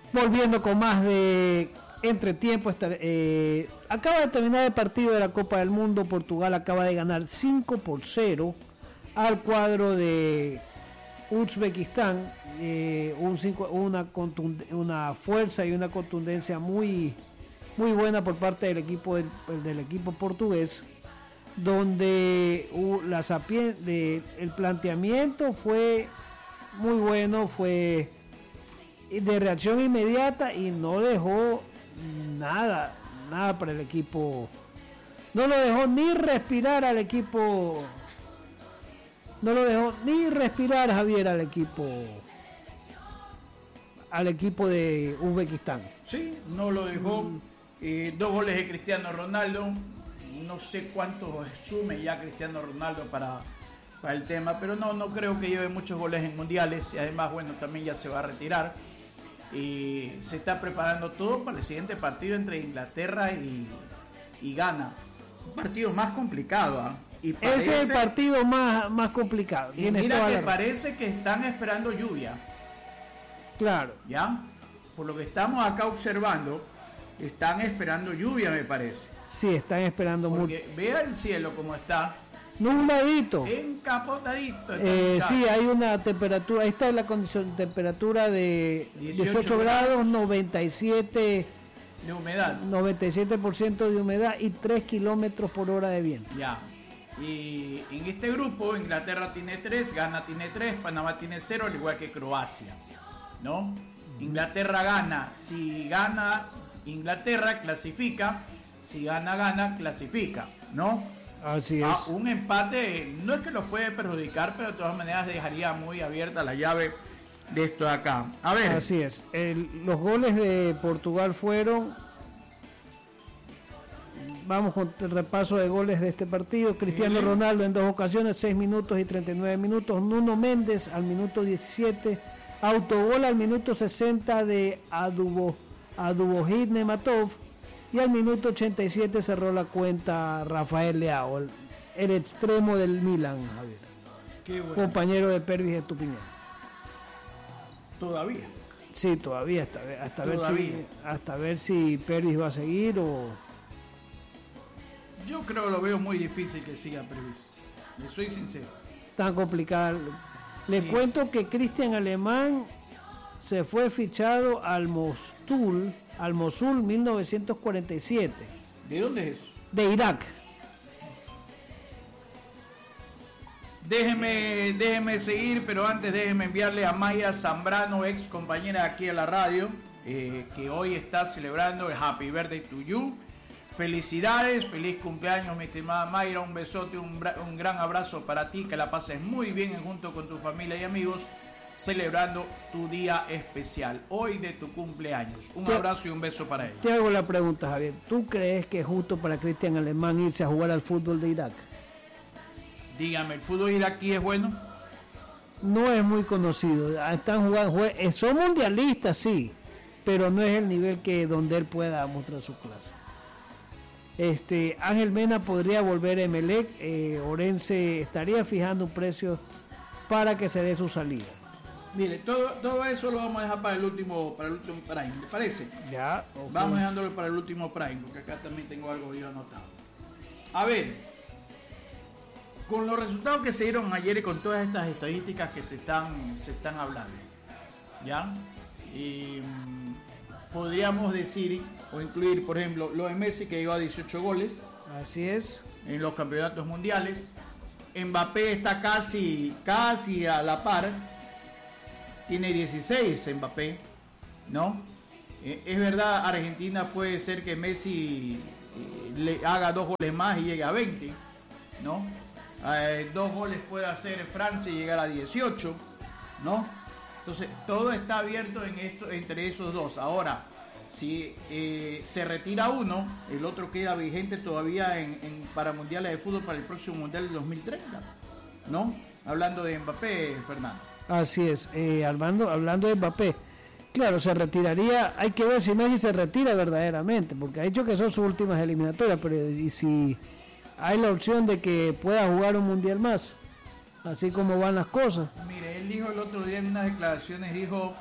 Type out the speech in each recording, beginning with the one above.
volviendo con más de entretiempo. Acaba de terminar el partido de la Copa del Mundo. Portugal acaba de ganar 5-0 al cuadro de Uzbekistán. Una fuerza y una contundencia muy buena por parte del equipo portugués, donde el planteamiento fue muy bueno, fue de reacción inmediata y no dejó nada para el equipo, no lo dejó ni respirar al equipo, no lo dejó ni respirar, Javier, al equipo de Uzbekistán. Sí, no lo dejó. 2 goles de Cristiano Ronaldo. No sé cuánto sume ya Cristiano Ronaldo para el tema, pero no creo que lleve muchos goles en mundiales, y además, bueno, también ya se va a retirar y se está preparando todo para el siguiente partido entre Inglaterra y Ghana. Un partido más complicado, ¿eh? Y parece, ese es el partido más complicado. Y mira que parece que están esperando lluvia. Claro. ¿Ya? Por lo que estamos acá observando, están esperando lluvia, me parece. Sí, están esperando mucho. Porque vea el cielo como está. Nubladito. Encapotadito. Sí, hay una temperatura, ahí está la condición, temperatura de 18 grados, 97 de humedad. 97% de humedad y 3 kilómetros por hora de viento. Ya. Y en este grupo, Inglaterra tiene 3, Ghana tiene 3, Panamá tiene 0, al igual que Croacia, ¿no? Inglaterra gana. Si gana Inglaterra, clasifica. Si gana, Ghana, clasifica, ¿no? Así es. Un empate no es que los puede perjudicar, pero de todas maneras dejaría muy abierta la llave de esto de acá. A ver. Así es. Los goles de Portugal fueron... Vamos con el repaso de goles de este partido. Cristiano Ronaldo en 2 ocasiones, 6 minutos y 39 minutos. Nuno Méndez al minuto 17. Autogol al minuto 60 de Adubojid Nematov. Y al minuto 87 cerró la cuenta Rafael Leao, el extremo del Milan, Javier. Qué bueno. Compañero de Pervis Estupiñán. Todavía. Sí, todavía, hasta ver si Pervis va a seguir o... Yo creo que lo veo muy difícil que siga Pervis. Le soy sincero. Tan complicada. Le cuento que Cristian Alemán se fue fichado al Mosul 1947. ¿De dónde es eso? De Irak. Déjeme seguir, pero antes déjeme enviarle a Mayra Zambrano, ex compañera aquí a la radio, que hoy está celebrando el Happy Birthday to You. Felicidades, feliz cumpleaños, mi estimada Mayra, un besote, un gran abrazo para ti, que la pases muy bien junto con tu familia y amigos, celebrando tu día especial, hoy de tu cumpleaños. Un abrazo y un beso para ella. Te hago la pregunta, Javier, ¿tú crees que es justo para Cristian Alemán irse a jugar al fútbol de Irak? Dígame, ¿el fútbol iraquí es bueno? No es muy conocido, están jugando, son mundialistas, sí, pero no es el nivel que donde él pueda mostrar su clase. Ángel Mena podría volver a Emelec. Orense estaría fijando un precio para que se dé su salida. Mire, todo eso lo vamos a dejar para el último Prime, ¿le parece? Ya, okay. Vamos dejándolo para el último Prime, porque acá también tengo algo yo anotado. A ver, con los resultados que se dieron ayer y con todas estas estadísticas que se están hablando, ¿ya? Y podríamos decir o incluir, por ejemplo, lo de Messi, que llegó a 18 goles. Así es. En los campeonatos mundiales. Mbappé está casi a la par. Tiene 16 Mbappé, ¿no? Es verdad, Argentina puede ser que Messi le haga 2 goles más y llegue a 20, ¿no? 2 goles puede hacer Francia y llegar a 18, ¿no? Entonces, todo está abierto entre esos dos. Ahora, si se retira uno, el otro queda vigente todavía para mundiales de fútbol para el próximo mundial del 2030, ¿no? Hablando de Mbappé, Fernando. Así es, hablando de Mbappé, claro, se retiraría. Hay que ver si Messi se retira verdaderamente, porque ha dicho que son sus últimas eliminatorias, pero y si hay la opción de que pueda jugar un mundial más, así como van las cosas. Mire, él dijo el otro día en unas declaraciones, dijo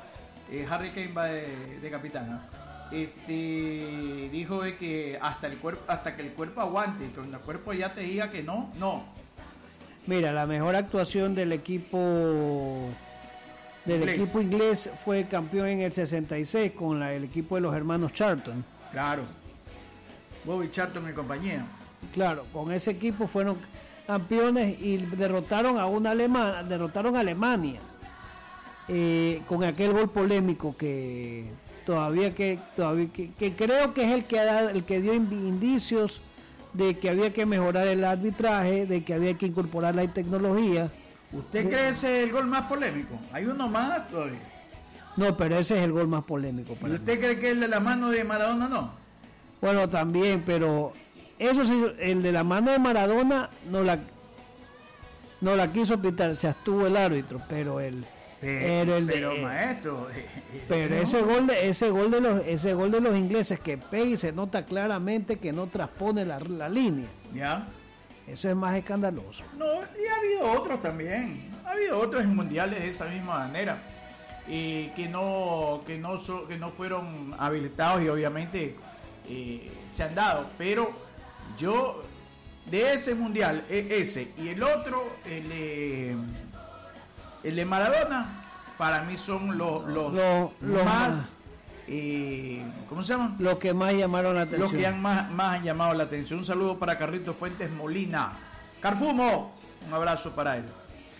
Harry Kane va de capitán, ¿no? Dijo de que hasta que el cuerpo aguante, cuando el cuerpo ya te diga que no. Mira, la mejor actuación del equipo inglés fue campeón en el 66 con el equipo de los hermanos Charlton. Claro. Bobby Charlton y compañía. Claro, con ese equipo fueron campeones y derrotaron a Alemania con aquel gol polémico que todavía creo que es el que dio indicios de que había que mejorar el arbitraje, de que había que incorporar la tecnología. ¿Usted cree ese es el gol más polémico? Hay uno más todavía. No, pero ese es el gol más polémico. ¿Y usted cree que el de la mano de Maradona no? Bueno, también, pero eso sí, el de la mano de Maradona no la quiso pitar, se abstuvo el árbitro, pero maestro, pero ¿no? ese gol de los ingleses que pega y se nota claramente que no transpone la línea. Ya. Eso es más escandaloso. No, y ha habido otros también. Ha habido otros en mundiales de esa misma manera. Que no fueron habilitados y obviamente se han dado. Pero yo, de ese mundial, ese y el otro, el de Maradona, para mí son los más... ¿cómo se llaman? Los que más llamaron la atención. Los que más han llamado la atención. Un saludo para Carlitos Fuentes Molina. Carfumo, un abrazo para él.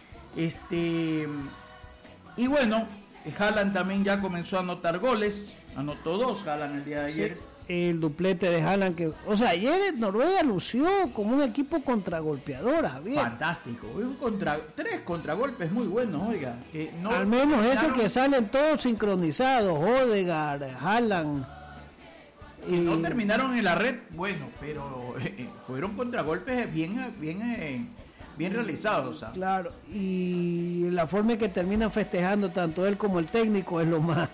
Y bueno, Haaland también ya comenzó a anotar goles. Anotó 2 Haaland el día de ayer. Sí, el duplete de Haaland ayer Noruega lució como un equipo contragolpeador, Javier. Fantástico, 3 contragolpes muy buenos, oiga. Al menos ese que salen todos sincronizados, Odegaard, Haaland. No terminaron en la red, bueno, pero fueron contragolpes bien realizados. ¿Sabes? Claro, y la forma en que terminan festejando tanto él como el técnico es lo más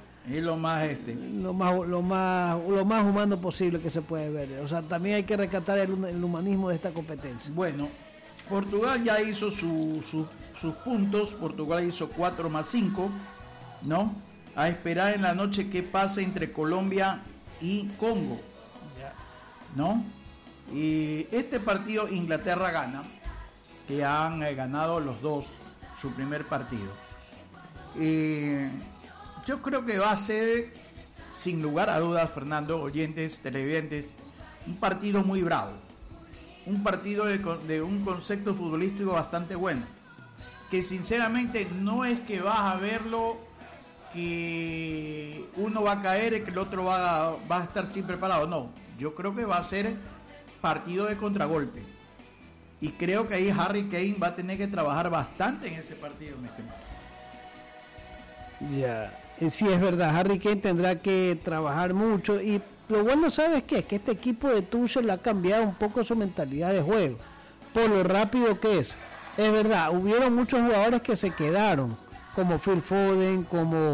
humano posible que se puede ver. O sea, también hay que rescatar el humanismo de esta competencia. Bueno, Portugal ya hizo sus puntos. Portugal hizo 4+5, ¿no? A esperar en la noche qué pase entre Colombia y Congo, ¿no? Y este partido Inglaterra gana, que han ganado los dos su primer partido. Yo creo que va a ser, sin lugar a dudas, Fernando, oyentes, televidentes, un partido muy bravo. Un partido de un concepto futbolístico bastante bueno. Que sinceramente no es que vas a verlo, que uno va a caer y que el otro va a estar siempre preparado. No, yo creo que va a ser partido de contragolpe. Y creo que ahí Harry Kane va a tener que trabajar bastante en ese partido, mi estimado. Ya. Sí, es verdad, Harry Kane tendrá que trabajar mucho y lo bueno, ¿sabes qué? Es que este equipo de Tuchel ha cambiado un poco su mentalidad de juego, por lo rápido que es. Es verdad, hubieron muchos jugadores que se quedaron, como Phil Foden,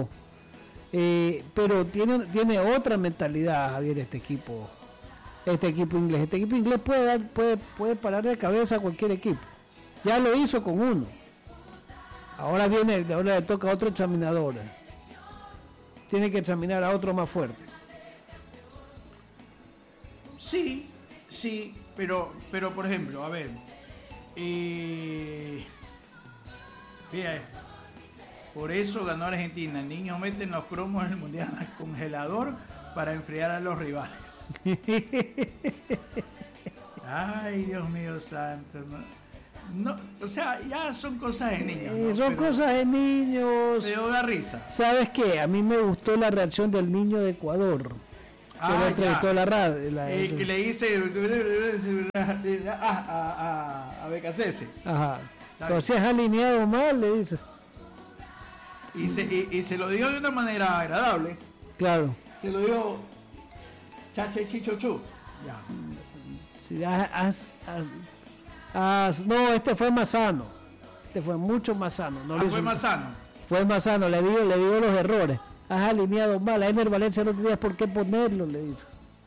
pero tiene otra mentalidad, Javier, este equipo inglés. Este equipo inglés puede parar de cabeza a cualquier equipo. Ya lo hizo con uno. Ahora le toca a otro examinador. Tiene que examinar a otro más fuerte. Sí, pero por ejemplo, a ver, mira esto. Por eso ganó Argentina. El niño mete los cromos en el mundial al congelador para enfriar a los rivales. Ay, Dios mío santo. No, o sea, ya son cosas de niños. ¿No? Son cosas de niños. Te da risa. ¿Sabes qué? A mí me gustó la reacción del niño de Ecuador. Que lo entrevistó la radio. Que le dice a Becasese. Ajá. Pero si es alineado mal, le dice. Y se lo dijo de una manera agradable. Claro. Se lo dijo chache chichochu. Ya. Sí, no, este fue más sano. Este fue mucho más sano. Fue más sano. Fue más sano, le digo los errores. Has alineado mal. A Ener Valencia no tenías por qué ponerlo, le dice.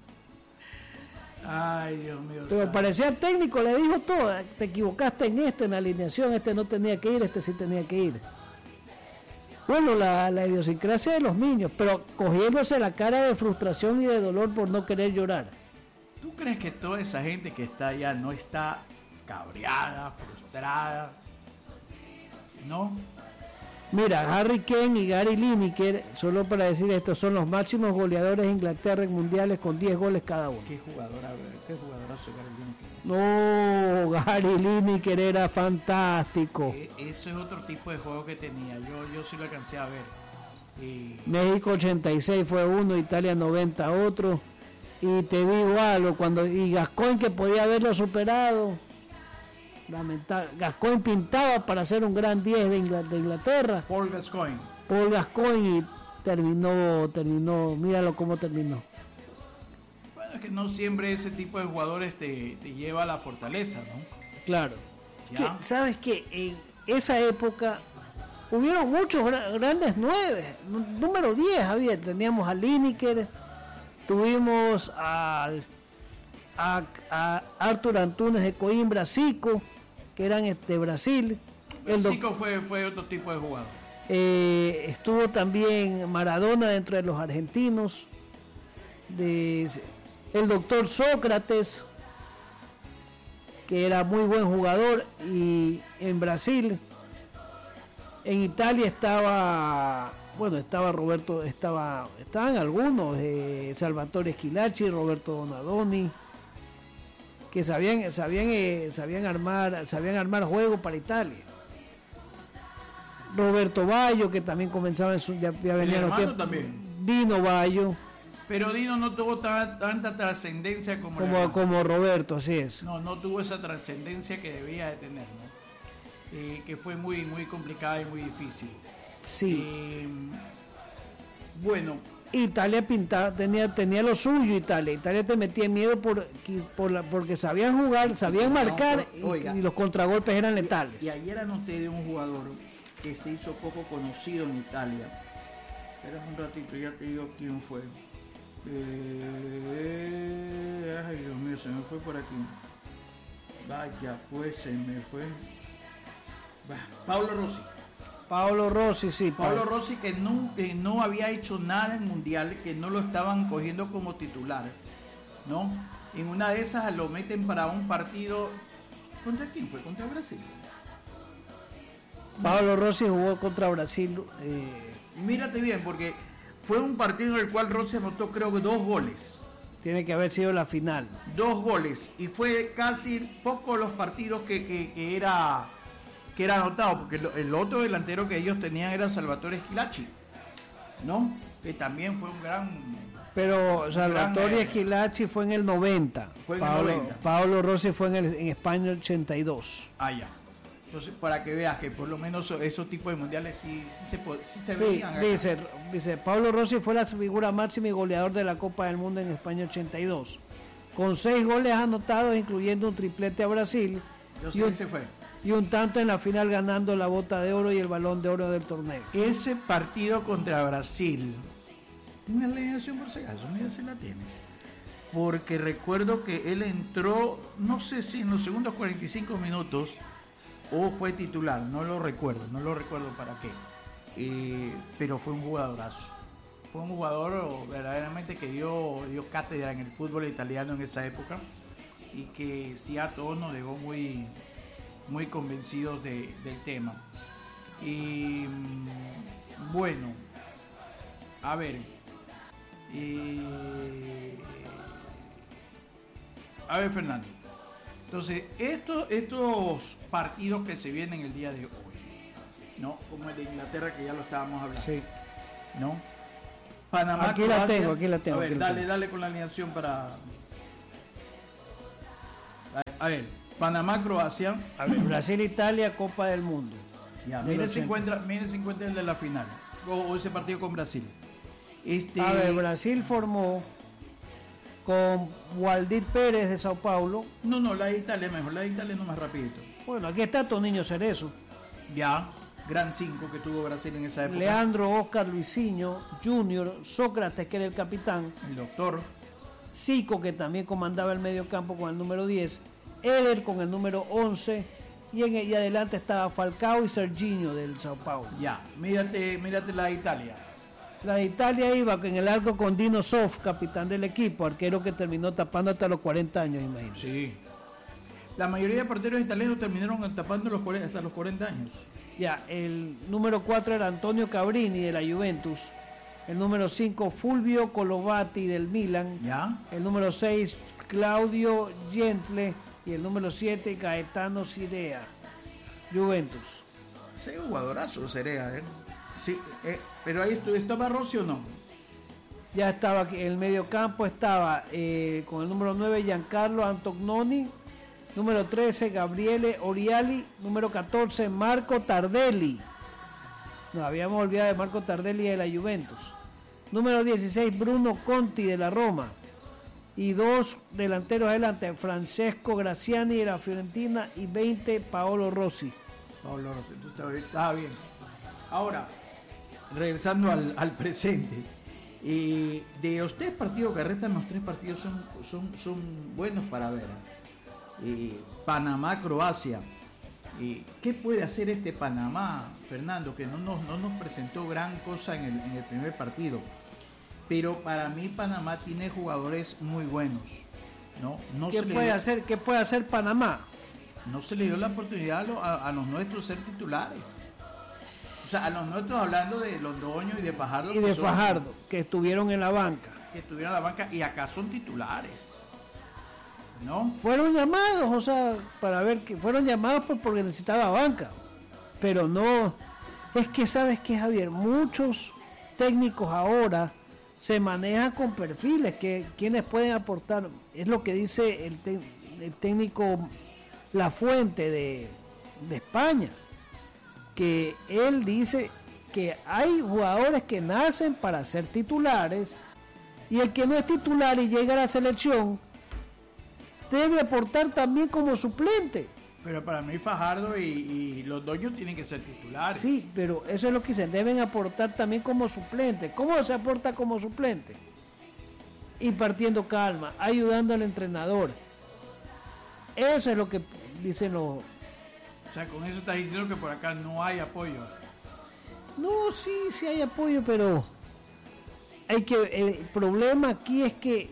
Ay, Dios mío. Pero parecía el técnico, le dijo todo. Te equivocaste en esto, en la alineación. Este no tenía que ir, este sí tenía que ir. Bueno, la idiosincrasia de los niños, pero cogiéndose la cara de frustración y de dolor por no querer llorar. ¿Tú crees que toda esa gente que está allá no está cabreada, frustrada? ¿No? Mira, Harry Kane y Gary Lineker, solo para decir esto, son los máximos goleadores de Inglaterra en mundiales con 10 goles cada uno. ¿Qué jugadorazo Gary Lineker? No, Gary Lineker era fantástico. Eso es otro tipo de juego que tenía. Yo sí lo alcancé a ver. México 86 fue uno, Italia 90 otro. Y te digo algo, y Gascoigne, que podía haberlo superado, lamentable. Gascoigne pintaba para ser un gran 10 de Inglaterra. Paul Gascoigne, y terminó, míralo cómo terminó. Bueno, es que no siempre ese tipo de jugadores te lleva a la fortaleza, ¿no? Claro. ¿Sabes qué? En esa época hubieron muchos grandes 9. Número 10, Javier. Teníamos a Lineker, tuvimos a Arthur Antunes de Coimbra, Zico, que eran de Brasil. Zico fue otro tipo de jugador. Estuvo también Maradona dentro de los argentinos, el doctor Sócrates, que era muy buen jugador, y en Brasil. En Italia estaba Roberto, estaban algunos, Salvatore Schillaci, Roberto Donadoni, que sabían armar juego para Italia. Roberto Baggio, que también comenzaba ya venía los tiempos. También. Dino Baggio. Pero Dino no tuvo tanta trascendencia como Roberto, así es. No tuvo esa trascendencia que debía de tener, ¿no? Que fue muy, muy complicada y muy difícil. Sí. Bueno. Italia tenía lo suyo. Italia te metía miedo porque sabían jugar, sabían marcar, y los contragolpes eran letales. Y ayer anoté de un jugador que se hizo poco conocido en Italia. Espera un ratito, ya te digo quién fue. Ay, Dios mío, se me fue por aquí. Vaya, pues se me fue. Paolo Rossi, sí. Paolo Rossi, que no había hecho nada en Mundial, que no lo estaban cogiendo como titular, ¿no? En una de esas lo meten para un partido. ¿Contra quién fue? ¿Contra Brasil? Paolo Rossi jugó contra Brasil. Mírate bien, porque fue un partido en el cual Rossi anotó, creo que 2 goles. Tiene que haber sido la final. 2 goles. Y fue casi poco los partidos que era anotado, porque el otro delantero que ellos tenían era Salvatore Schillaci, ¿no? Que también fue un gran... Pero Salvatore Schillaci fue en el 90. Paolo Rossi fue en España 82. Ah, ya. Entonces, para que veas que por lo menos esos tipos de mundiales sí se veían. Dice, Paolo Rossi fue la figura máxima y goleador de la Copa del Mundo en España 82. Con 6 goles anotados, incluyendo un triplete a Brasil. Y un tanto en la final, ganando la bota de oro y el balón de oro del torneo. Ese partido contra Brasil, ¿tienes la alineación por si acaso? Mira si la tienes. Porque recuerdo que él entró, no sé si en los segundos 45 minutos o fue titular, no lo recuerdo para qué. Pero fue un jugadorazo. Fue un jugador verdaderamente que dio cátedra en el fútbol italiano en esa época, y que sí a todos nos dejó muy, muy convencidos del tema. Y bueno, a ver, Fernando. Entonces, estos partidos que se vienen el día de hoy, ¿no? Como el de Inglaterra, que ya lo estábamos hablando, sí, ¿no? Panamá, aquí la tengo. A ver, dale con la alineación para... A ver, Panamá, Croacia. A ver, Brasil, Italia, Copa del Mundo. Ya, miren si encuentra el de la final, o ese partido con Brasil. A ver, Brasil formó con Waldir Pérez de Sao Paulo. No, la de Italia mejor, la de Italia no más rapidito. Bueno, aquí está Toninho Cerezo. Ya, gran 5 que tuvo Brasil en esa época. Leandro Oscar Luisinho Junior, Sócrates, que era el capitán. El doctor. Zico, que también comandaba el medio campo con el número 10. Eder con el número 11. y adelante estaba Falcao y Serginho del Sao Paulo. Ya, mírate la de Italia. La de Italia iba en el arco con Dino Zoff, capitán del equipo, arquero que terminó tapando hasta los 40 años, imagínate. Sí. La mayoría de porteros italianos terminaron tapando hasta los 40 años. Ya, el número 4 era Antonio Cabrini de la Juventus. El número 5, Fulvio Colovati del Milan. Ya. El número 6, Claudio Gentle. Y el número 7, Gaetano Sirea, Juventus. Sí, jugadorazo Sirea, Sí, pero ahí ¿estaba Rossi o no? Ya estaba aquí, en el mediocampo estaba con el número 9, Giancarlo Antognoni. Número 13, Gabriele Oriali. Número 14, Marco Tardelli. Nos habíamos olvidado de Marco Tardelli de la Juventus. Número 16, Bruno Conti de la Roma. Y 2 delanteros adelante, Francesco Graziani de la Fiorentina y 20, Paolo Rossi. Paolo Rossi, tú estaba bien. Ahora, regresando al presente. De los 3 partidos que restan, los 3 partidos son buenos para ver. Panamá, Croacia. ¿Qué puede hacer este Panamá, Fernando? Que no nos presentó gran cosa en el primer partido. Pero para mí Panamá tiene jugadores muy buenos. ¿Qué puede hacer Panamá? No se le dio la oportunidad a los nuestros ser titulares. O sea, a los nuestros hablando de Londoño y de Fajardo. Y de Fajardo, que estuvieron en la banca. Y acá son titulares. ¿No? Fueron llamados, o sea, para ver que fueron llamados porque necesitaba banca. Pero no. Es que sabes que, Javier, muchos técnicos ahora se manejan con perfiles que quienes pueden aportar. Es lo que dice el técnico La Fuente de España, que él dice que hay jugadores que nacen para ser titulares y el que no es titular y llega a la selección debe aportar también como suplente. Pero para mí Fajardo y los dueños tienen que ser titulares. Sí, pero eso es lo que dicen, deben aportar también como suplente. ¿Cómo se aporta como suplente? Impartiendo calma, ayudando al entrenador. Eso es lo que dicen los... O sea, con eso estás diciendo que por acá no hay apoyo. No, sí hay apoyo, pero el problema aquí es que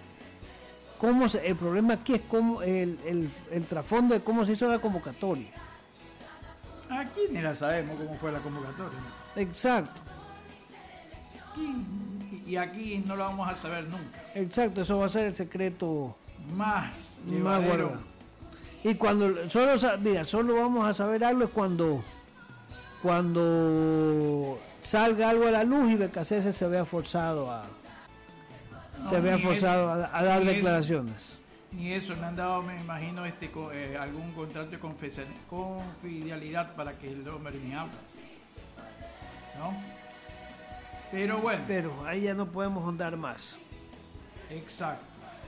el problema aquí es cómo el trasfondo de cómo se hizo la convocatoria. Aquí ni la sabemos cómo fue la convocatoria. Exacto. Y aquí no lo vamos a saber nunca. Exacto, eso va a ser el secreto más guardado. Y cuando solo vamos a saber algo es cuando salga algo a la luz y Becasese se vea forzado a dar declaraciones. Ni eso, me han dado, me imagino, algún contrato de confidencialidad para que el hombre ni hable. ¿No? Pero bueno. Pero ahí ya no podemos ahondar más. Exacto.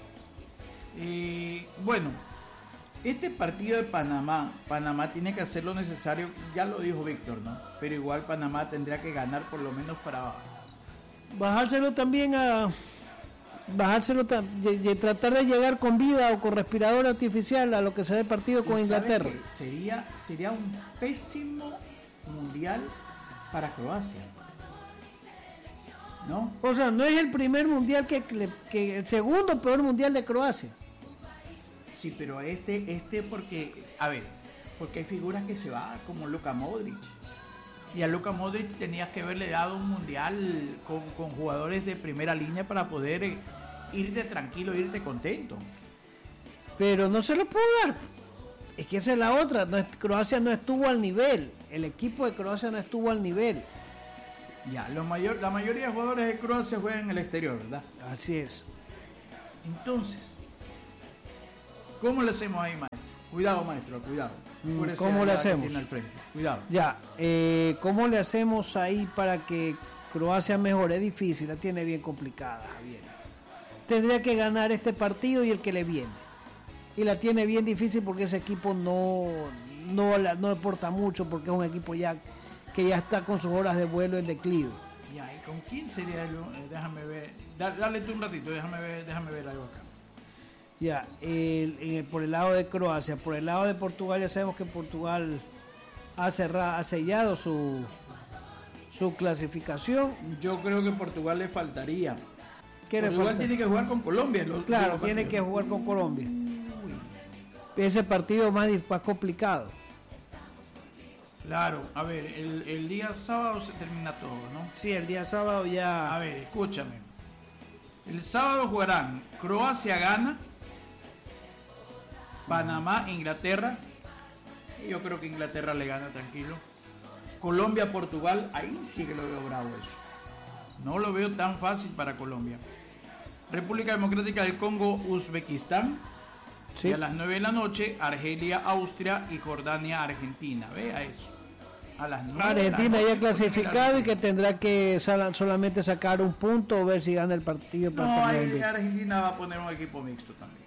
Bueno, este partido de Panamá tiene que hacer lo necesario, ya lo dijo Víctor, ¿no? Pero igual Panamá tendría que ganar por lo menos para... Bajárselo, tratar de llegar con vida o con respirador artificial a lo que será el partido con Inglaterra. Sería un pésimo mundial para Croacia, ¿no? O sea, no es el primer mundial que el segundo peor mundial de Croacia. Sí, pero porque hay figuras que se van, como Luka Modric. Y a Luka Modric tenías que haberle dado un mundial con jugadores de primera línea para poder irte tranquilo, irte contento. Pero no se lo puedo dar. Es que esa es la otra. Croacia no estuvo al nivel. El equipo de Croacia no estuvo al nivel. Ya, la mayoría de jugadores de Croacia juegan en el exterior, ¿verdad? Así es. Entonces, ¿cómo le hacemos ahí, maestro? Cuidado, maestro, cuidado. ¿Cómo le hacemos? Cuidado. Ya, ¿cómo le hacemos ahí para que Croacia mejore? Es difícil, la tiene bien complicada, Javier. Tendría que ganar este partido y el que le viene. Y la tiene bien difícil porque ese equipo no aporta mucho, porque es un equipo que ya está con sus horas de vuelo en declive. Ya, ¿y con quién sería? Déjame ver. Dale tú un ratito, déjame ver algo acá. Ya, por el lado de Croacia, por el lado de Portugal, ya sabemos que Portugal ha sellado su clasificación. Yo creo que Portugal le faltaría. Portugal tiene que jugar con Colombia. Claro, tiene que jugar con Colombia. Ese partido más complicado. Claro, a ver, el día sábado se termina todo, ¿no? Sí, el día sábado ya... A ver, escúchame. El sábado jugarán Croacia-Ghana, Panamá-Inglaterra. Yo creo que Inglaterra le gana tranquilo. Colombia-Portugal, ahí sí que lo veo bravo eso. No lo veo tan fácil para Colombia. República Democrática del Congo, Uzbekistán. Sí. Y a las 9 de la noche, Argelia, Austria y Jordania, Argentina. Vea eso. A las 9 Argentina ya clasificado y que tendrá que solamente sacar un punto o ver si gana el partido. No, ahí Argentina va a poner un equipo mixto también.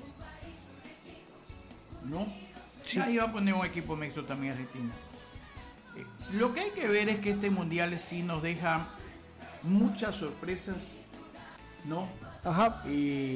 ¿No? Sí. Ahí va a poner un equipo mixto también Argentina. Lo que hay que ver es que este mundial sí nos deja muchas sorpresas, ¿no? Ajá.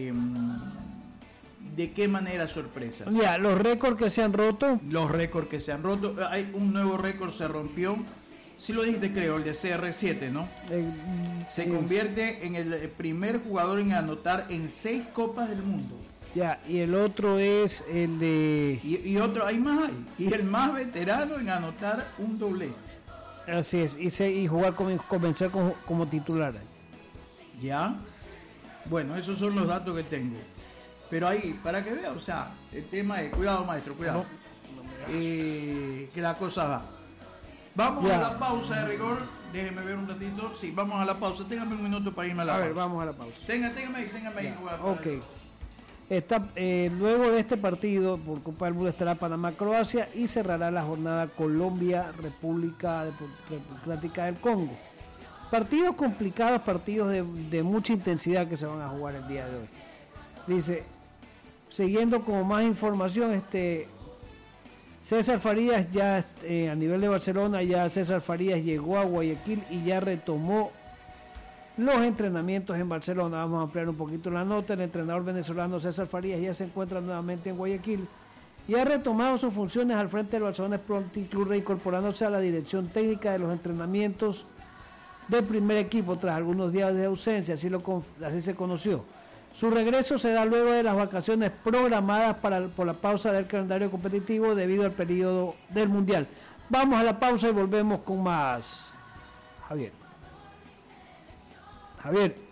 ¿De qué manera sorpresas? Ya, los récords que se han roto. Los récords que se han roto. Hay un nuevo récord, se rompió. Sí lo dijiste, creo, el de CR7, ¿no? Se convierte en el primer jugador en anotar en 6 Copas del Mundo. Ya, y el otro es el de... Y otro, hay más ahí. Y el más veterano en anotar un doblete. Así es, y jugar comenzar como titular. Ya. Bueno, esos son los datos que tengo. Pero ahí, para que vea, o sea, el tema es, cuidado maestro, cuidado. Que la cosa va. Vamos a la pausa de rigor. Déjeme ver un ratito. Sí, vamos a la pausa. Téngame un minuto para irme a la pausa. A ver, vamos a la pausa. Téngame ahí. Ok. Luego de este partido, por Copa del Mundo, estará Panamá-Croacia y cerrará la jornada Colombia-República Democrática del Congo. Partidos complicados, partidos de mucha intensidad que se van a jugar el día de hoy. Dice, siguiendo como más información, César Farías ya a nivel de Barcelona, ya César Farías llegó a Guayaquil y ya retomó los entrenamientos en Barcelona. Vamos a ampliar un poquito la nota. El entrenador venezolano César Farías ya se encuentra nuevamente en Guayaquil y ha retomado sus funciones al frente del Barcelona Sporting Club, reincorporándose a la dirección técnica de los entrenamientos del primer equipo tras algunos días de ausencia, así se conoció. Su regreso se da luego de las vacaciones programadas por la pausa del calendario competitivo debido al periodo del Mundial. Vamos a la pausa y volvemos con más. Javier.